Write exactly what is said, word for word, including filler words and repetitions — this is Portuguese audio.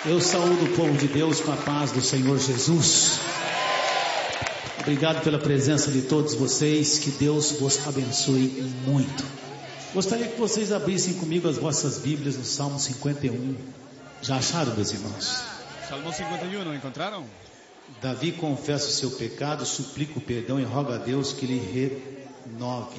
Eu saúdo o povo de Deus com a paz do Senhor Jesus. Obrigado pela presença de todos vocês. Que Deus vos abençoe muito. Gostaria que vocês abrissem comigo as vossas Bíblias no Salmo cinquenta e um. Já acharam, meus irmãos? Salmo cinquenta e um, ¿encontraram? Davi confessa o seu pecado, suplica o perdão e roga a Deus que lhe renove.